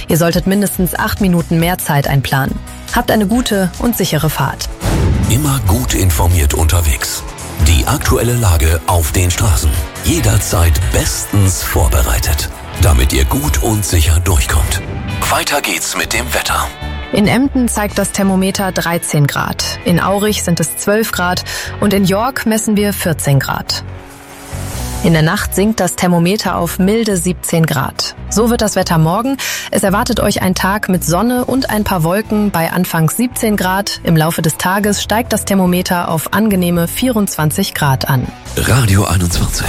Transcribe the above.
Ihr solltet mindestens 8 Minuten mehr Zeit einplanen. Habt eine gute und sichere Fahrt. Immer gut informiert unterwegs. Die aktuelle Lage auf den Straßen. Jederzeit bestens vorbereitet, damit ihr gut und sicher durchkommt. Weiter geht's mit dem Wetter. In Emden zeigt das Thermometer 13 Grad. In Aurich sind es 12 Grad und in York messen wir 14 Grad. In der Nacht sinkt das Thermometer auf milde 17 Grad. So wird das Wetter morgen. Es erwartet euch ein Tag mit Sonne und ein paar Wolken bei anfangs 17 Grad. Im Laufe des Tages steigt das Thermometer auf angenehme 24 Grad an. Radio 21.